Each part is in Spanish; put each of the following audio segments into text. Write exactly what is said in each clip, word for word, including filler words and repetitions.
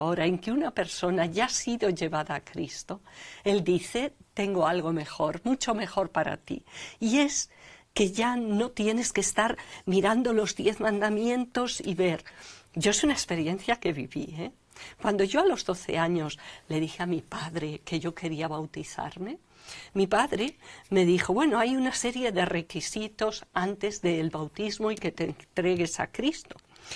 Ahora, en que una persona ya ha sido llevada a Cristo, Él dice, tengo algo mejor, mucho mejor para ti. Y es que ya no tienes que estar mirando los diez mandamientos y ver. Yo es una experiencia que viví, ¿eh? Cuando yo a los doce años le dije a mi padre que yo quería bautizarme, mi padre me dijo, bueno, hay una serie de requisitos antes del bautismo y que te entregues a Cristo.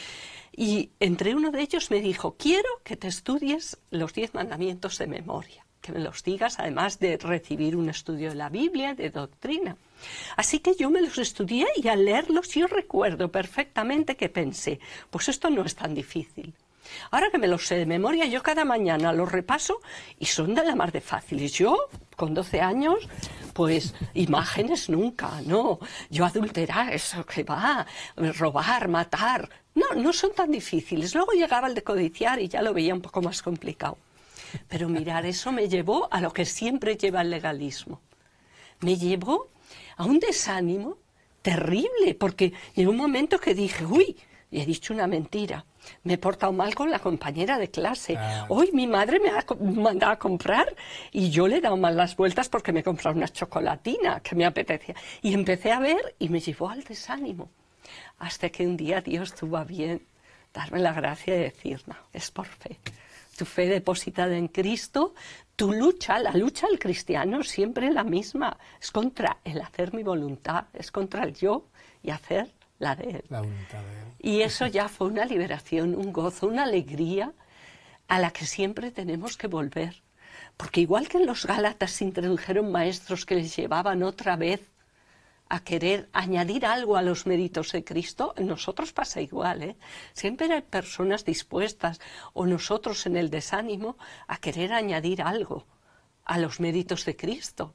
Y entre uno de ellos me dijo, quiero que te estudies los diez mandamientos de memoria, que me los digas además de recibir un estudio de la Biblia, de doctrina. Así que yo me los estudié y al leerlos yo recuerdo perfectamente que pensé, pues esto no es tan difícil. Ahora que me los sé de memoria, yo cada mañana los repaso y son de la mar de fáciles. Yo, con doce años, pues imágenes nunca, no. Yo adulterar, eso que va, robar, matar, no, no son tan difíciles. Luego llegaba el de codiciar y ya lo veía un poco más complicado. Pero mirar, eso me llevó a lo que siempre lleva el legalismo. Me llevó a un desánimo terrible, porque llegó un momento que dije, uy, y he dicho una mentira. Me he portado mal con la compañera de clase. Ah. Hoy mi madre me ha mandado a comprar y yo le he dado mal las vueltas porque me he comprado una chocolatina que me apetecía. Y empecé a ver y me llevó al desánimo. Hasta que un día Dios tuvo a bien darme la gracia de decir, no, es por fe. Tu fe depositada en Cristo, tu lucha, la lucha del cristiano siempre la misma. Es contra el hacer mi voluntad, es contra el yo y hacer la de Él. La voluntad de Él. Y eso ya fue una liberación, un gozo, una alegría a la que siempre tenemos que volver. Porque igual que en los Gálatas se introdujeron maestros que les llevaban otra vez a querer añadir algo a los méritos de Cristo, en nosotros pasa igual, ¿eh? Siempre hay personas dispuestas, o nosotros en el desánimo, a querer añadir algo a los méritos de Cristo.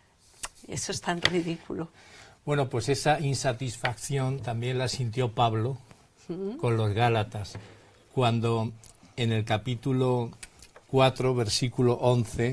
Eso es tan ridículo. Bueno, pues esa insatisfacción también la sintió Pablo ¿Mm? con los Gálatas, cuando en el capítulo cuatro, versículo once,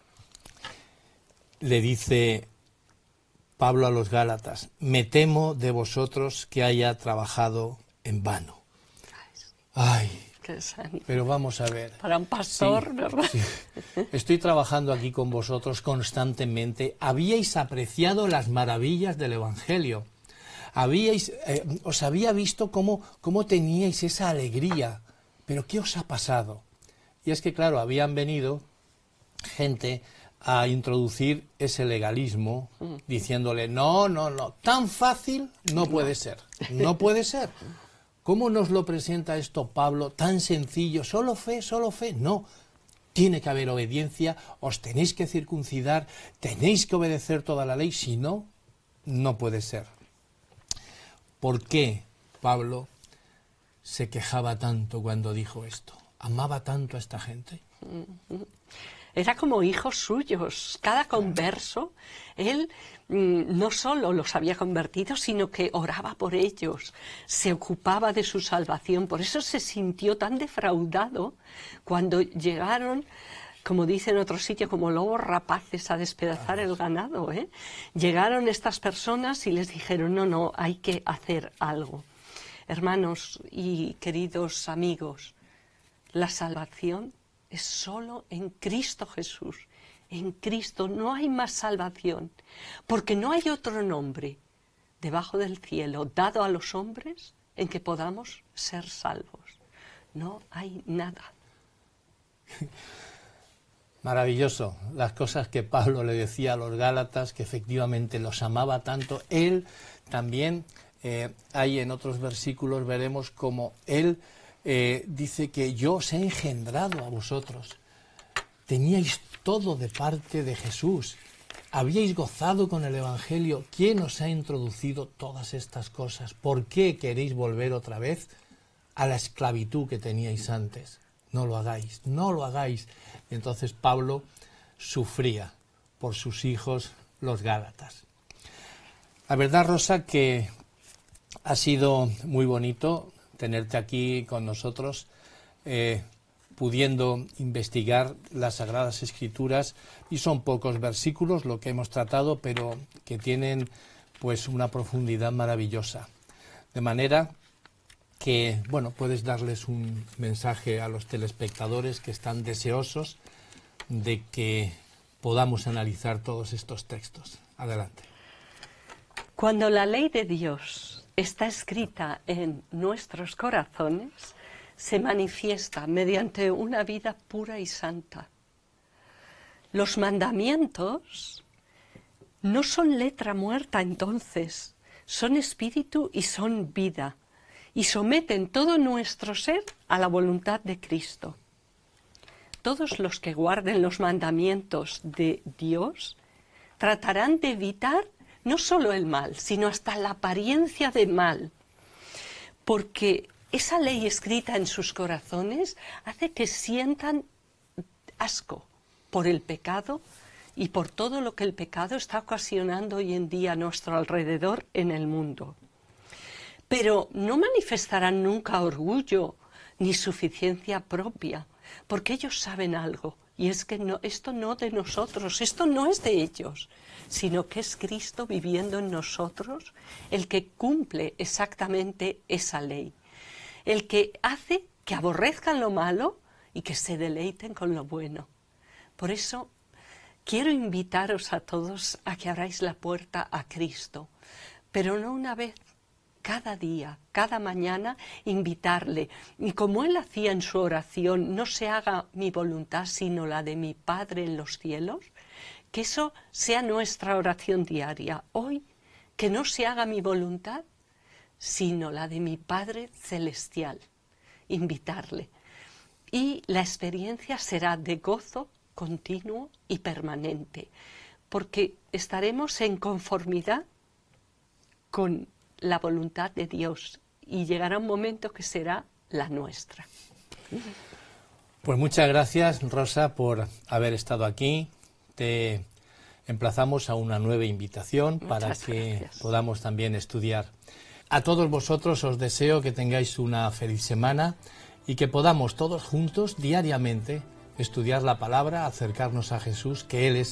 le dice Pablo a los Gálatas, me temo de vosotros que haya trabajado en vano. Ay, qué desánimo. pero vamos a ver. Para un pastor, Sí, ¿verdad? sí. Estoy trabajando aquí con vosotros constantemente. Habíais apreciado las maravillas del Evangelio. Habíais, eh, os había visto cómo, cómo teníais esa alegría. Pero ¿qué os ha pasado? Y es que, claro, habían venido gente a introducir ese legalismo, diciéndole, no, no, no, tan fácil no puede ser, no puede ser. ¿Cómo nos lo presenta esto Pablo? Tan sencillo, solo fe, solo fe. No, tiene que haber obediencia, os tenéis que circuncidar, tenéis que obedecer toda la ley, si no, no puede ser. ¿Por qué Pablo se quejaba tanto cuando dijo esto? ¿Amaba tanto a esta gente? Era como hijos suyos. Cada converso, él mmm, no solo los había convertido, sino que oraba por ellos, se ocupaba de su salvación. Por eso se sintió tan defraudado cuando llegaron, como dice en otro sitio, como lobos rapaces a despedazar el ganado, ¿eh? Llegaron estas personas y les dijeron, no, no, hay que hacer algo. Hermanos y queridos amigos, la salvación es solo en Cristo Jesús. En Cristo no hay más salvación, porque no hay otro nombre debajo del cielo dado a los hombres en que podamos ser salvos. No hay nada. Maravilloso, las cosas que Pablo le decía a los Gálatas, que efectivamente los amaba tanto. Él también, eh, hay en otros versículos, veremos cómo él Eh, dice que yo os he engendrado a vosotros, teníais todo de parte de Jesús, habíais gozado con el Evangelio. ¿Quién os ha introducido todas estas cosas? ¿Por qué queréis volver otra vez a la esclavitud que teníais antes? No lo hagáis, no lo hagáis. Y entonces Pablo sufría por sus hijos los Gálatas. La verdad, Rosa, que ha sido muy bonito tenerte aquí con nosotros, eh, pudiendo investigar las Sagradas Escrituras, y son pocos versículos lo que hemos tratado, pero que tienen pues una profundidad maravillosa. De manera que, bueno, puedes darles un mensaje a los telespectadores que están deseosos de que podamos analizar todos estos textos. Adelante. Cuando la ley de Dios está escrita en nuestros corazones, se manifiesta mediante una vida pura y santa. Los mandamientos no son letra muerta entonces, son espíritu y son vida, y someten todo nuestro ser a la voluntad de Cristo. Todos los que guarden los mandamientos de Dios tratarán de evitar no solo el mal, sino hasta la apariencia de mal, porque esa ley escrita en sus corazones hace que sientan asco por el pecado y por todo lo que el pecado está ocasionando hoy en día a nuestro alrededor en el mundo. Pero no manifestarán nunca orgullo ni suficiencia propia, porque ellos saben algo, y es que no, esto no de nosotros, esto no es de ellos, sino que es Cristo viviendo en nosotros el que cumple exactamente esa ley, el que hace que aborrezcan lo malo y que se deleiten con lo bueno. Por eso quiero invitaros a todos a que abráis la puerta a Cristo, pero no una vez, cada día, cada mañana, invitarle. Y como Él hacía en su oración, no se haga mi voluntad sino la de mi Padre en los cielos, que eso sea nuestra oración diaria. Hoy, que no se haga mi voluntad sino la de mi Padre celestial. Invitarle. Y la experiencia será de gozo continuo y permanente, porque estaremos en conformidad con la voluntad de Dios y llegará un momento que será la nuestra. Pues muchas gracias, Rosa, por haber estado aquí. Te emplazamos a una nueva invitación muchas para que gracias. Podamos también estudiar. A todos vosotros os deseo que tengáis una feliz semana y que podamos todos juntos diariamente estudiar la palabra, acercarnos a Jesús, que Él es